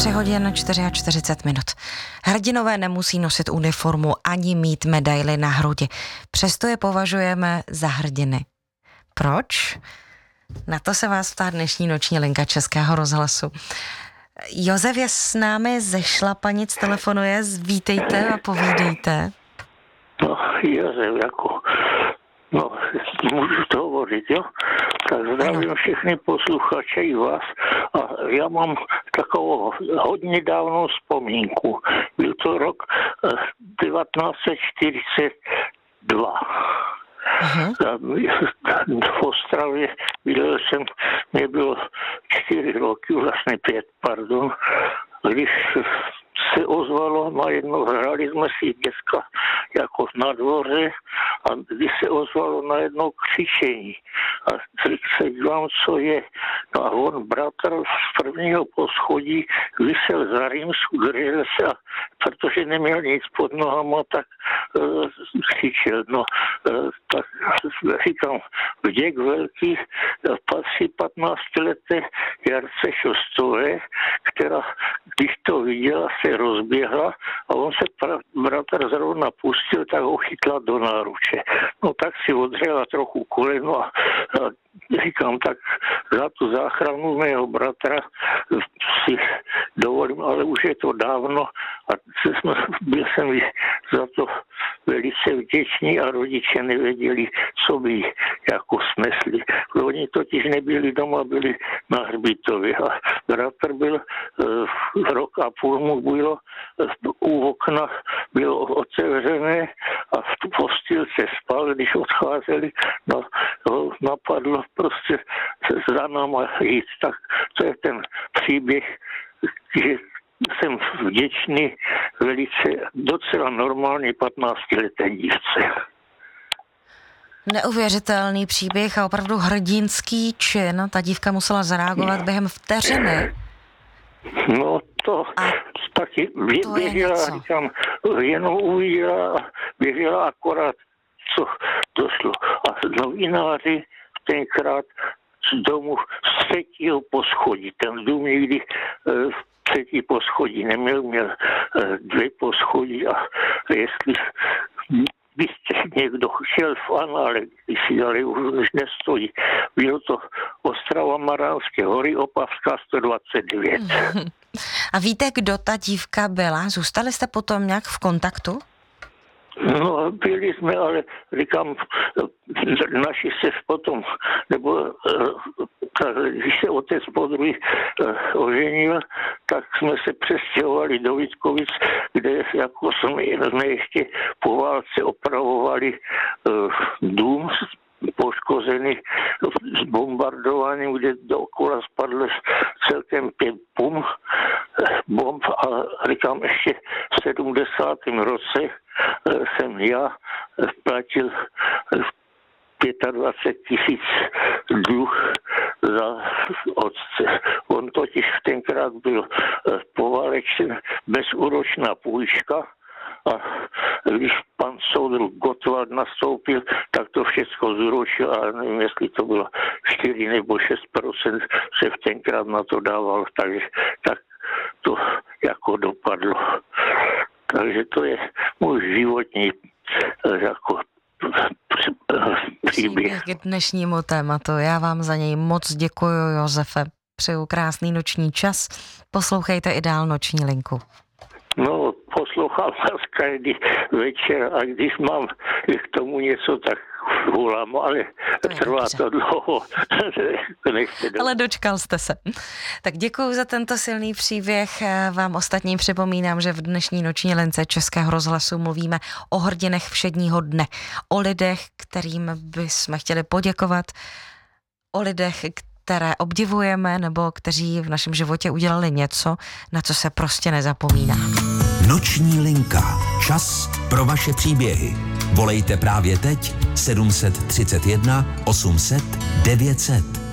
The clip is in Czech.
3 hodin 44 minut. Hrdinové nemusí nosit uniformu ani mít medaily na hrudi. Přesto je považujeme za hrdiny. Proč? Na to se vás ptá dnešní noční linka Českého rozhlasu. Josef je s námi ze Šlapanic, telefonuje, vítejte a povídejte. No, Josef, můžu to hovořit, jo? Tak zdravím všechny posluchače i vás. A já mám takovou hodně dávnou vzpomínku. Byl to rok 1942. V Ostravě bydlel jsem, mě bylo 4 roky, vlastně 5, když se ozvalo najednou, hráli jsme si děcka jako na dvoře a když se ozvalo najednou křičení a se dívám, co je. No a on, bratr z prvního poschodí, vysel za Římsku, držel se, protože neměl nic pod nohama, tak křičel. No, tak říkám, vděk velký patří 15leté Jarce Šostové, která, když to viděla, se rozběhla a on se bratr zrovna pustil, tak ho chytla do náruče. No tak si odřela trochu koleno a říkám, tak za tu záchranu mého bratra si dovolím, ale už je to dávno a byl jsem za to velice vděčný a rodiče nevěděli, co by jako snesli. Oni totiž nebyli doma, byli na hřbitově a bratr byl rok a půl mu bylo u okna bylo otevřené a v postýlce spal, když odcházeli, no, ho napadlo prostě za náma jít. Tak to je ten příběh, že jsem vděčný velice docela normální 15leté dívce. Neuvěřitelný příběh a opravdu hrdinský čin. Ta dívka musela zareagovat během vteřiny. No to taky běžela, říkám, jenom uviděla, běžela akorát, co došlo. A novináři tenkrát z domu z 3. poschodí, ten dům někdy 3. poschodí neměl, měl 2 poschodí a jestli byste někdo šel v anále, ale už nestojí. Bylo to Ostrava Maránské hory, Opavská 129. A víte, kdo ta dívka byla? Zůstali jste potom nějak v kontaktu? No, byli jsme, ale říkám, naši se potom, nebo když se otec podruhý oženil, tak jsme se přestěhovali do Vítkovic, kde jako jsme ještě po válce opravovali dům poškozený s bombardováním, kde dookola spadlo celkem 5 bomb a říkám, ještě v 70. roce jsem já platil 25 000 dluh za otce. On totiž tenkrát byl poválečen bezúročná půjčka a když pan soudruh Gottwald nastoupil, tak to všechno zúročil a nevím, jestli to bylo 4 nebo 6% se tenkrát na to dával, takže tak to jako dopadlo. Takže to je můj životní jako příběh k dnešnímu tématu. Já vám za něj moc děkuji, Josefe. Přeju krásný noční čas. Poslouchejte i dál noční linku. No, poslouchám vás každý večer a když mám k tomu něco, tak volám, ale trvá to dlouho. Ale dočkal jste se. Tak děkuji za tento silný příběh. Vám ostatním připomínám, že v dnešní noční lince Českého rozhlasu mluvíme o hrdinech všedního dne. O lidech, kterým bychom chtěli poděkovat. O lidech, které obdivujeme nebo kteří v našem životě udělali něco, na co se prostě nezapomíná. Noční linka. Čas pro vaše příběhy. Volejte právě teď 731 800 900.